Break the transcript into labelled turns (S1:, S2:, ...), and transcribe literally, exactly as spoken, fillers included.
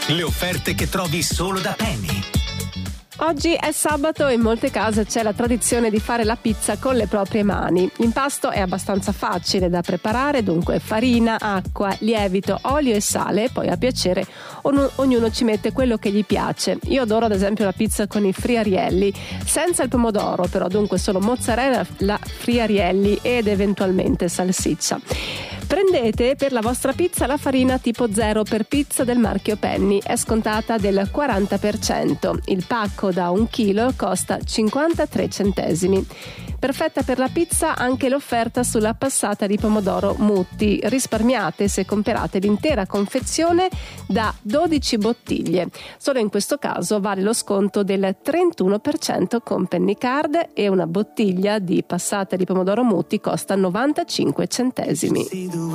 S1: Le offerte che trovi solo da Penny.
S2: Oggi è sabato e in molte case c'è la tradizione di fare la pizza con le proprie mani. L'impasto è abbastanza facile da preparare, dunque farina, acqua, lievito, olio e sale, poi a piacere ognuno, ognuno ci mette quello che gli piace. Io adoro ad esempio la pizza con i friarielli, senza il pomodoro però, dunque solo mozzarella, la friarielli ed eventualmente salsiccia. Prendete per la vostra pizza la farina tipo zero per pizza del marchio Penny, è scontata del quaranta per cento. Il pacco da un chilo costa cinquantatré centesimi. Perfetta per la pizza anche l'offerta sulla passata di pomodoro Mutti. Risparmiate se comprate l'intera confezione da dodici bottiglie. Solo in questo caso vale lo sconto del trentuno per cento con Penny Card e una bottiglia di passata di pomodoro Mutti costa novantacinque centesimi.